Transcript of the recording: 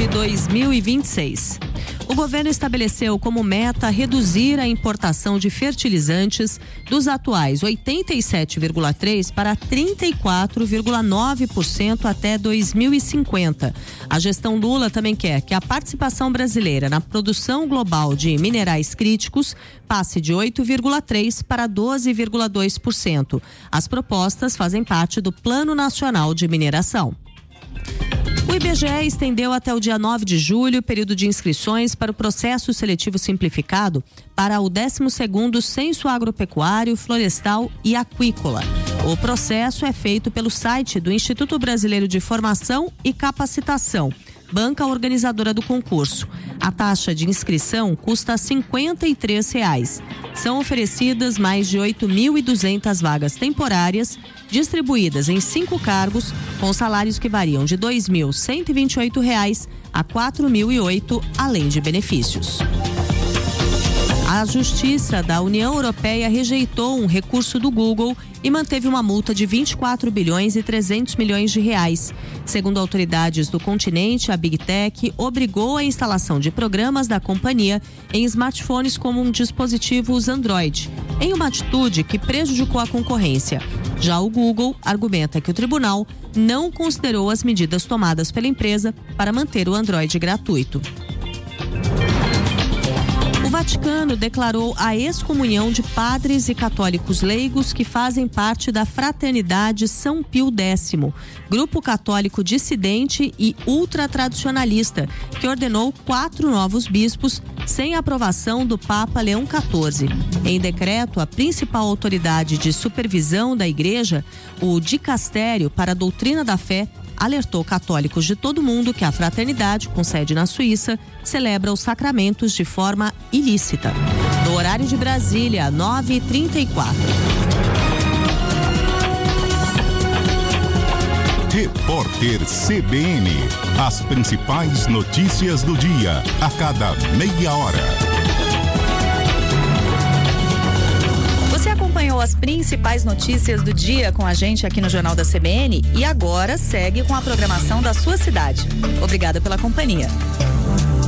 2026. O governo estabeleceu como meta reduzir a importação de fertilizantes dos atuais 87,3% para 34,9% até 2050. A gestão Lula também quer que a participação brasileira na produção global de minerais críticos passe de 8,3% para 12,2%. As propostas fazem parte do Plano Nacional de Mineração. O IBGE estendeu até o dia 9 de julho o período de inscrições para o processo seletivo simplificado para o 12º Censo Agropecuário, Florestal e Aquícola. O processo é feito pelo site do Instituto Brasileiro de Formação e Capacitação, banca organizadora do concurso. A taxa de inscrição custa R$ 53. São oferecidas mais de 8.200 vagas temporárias, distribuídas em 5 cargos, com salários que variam de R$ 2.128 a R$ 4.008, além de benefícios. A Justiça da União Europeia rejeitou um recurso do Google e manteve uma multa de 24 bilhões e 300 milhões de reais. Segundo autoridades do continente, a Big Tech obrigou a instalação de programas da companhia em smartphones como dispositivos Android, em uma atitude que prejudicou a concorrência. Já o Google argumenta que o tribunal não considerou as medidas tomadas pela empresa para manter o Android gratuito. O Vaticano declarou a excomunhão de padres e católicos leigos que fazem parte da Fraternidade São Pio X, grupo católico dissidente e ultratradicionalista, que ordenou 4 novos bispos sem aprovação do Papa Leão XIV. Em decreto, a principal autoridade de supervisão da Igreja, o Dicastério para a Doutrina da Fé, alertou católicos de todo o mundo que a fraternidade, com sede na Suíça, celebra os sacramentos de forma ilícita. No horário de Brasília, 9h34. Repórter CBN. As principais notícias do dia, a cada meia hora. Você acompanhou as principais notícias do dia com a gente aqui no Jornal da CBN e agora segue com a programação da sua cidade. Obrigada pela companhia.